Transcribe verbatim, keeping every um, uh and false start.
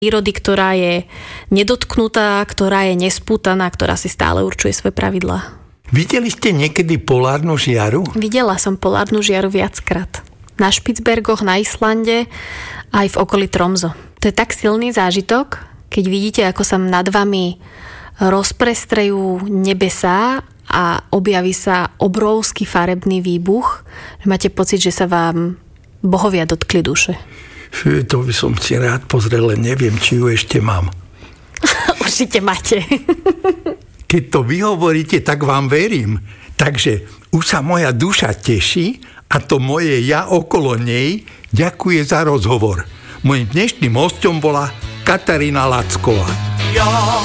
prírody, ktorá je nedotknutá, ktorá je nespútaná, ktorá si stále určuje svoje pravidlá. Videli ste niekedy polárnu žiaru? Videla som polárnu žiaru viackrát. Na Špicbergoch, na Islande, aj v okolí Tromso. To je tak silný zážitok, keď vidíte, ako sa nad vami rozprestrejú nebesá a objaví sa obrovský farebný výbuch, že máte pocit, že sa vám bohovia dotkli duše. Fú, to by som si rád pozrel, len neviem, či ju ešte mám. Určite máte. Keď to vy hovoríte, tak vám verím. Takže už sa moja duša teší a to moje ja okolo nej ďakuje za rozhovor. Mojím dnešným hosťom bola Katarína Lacková.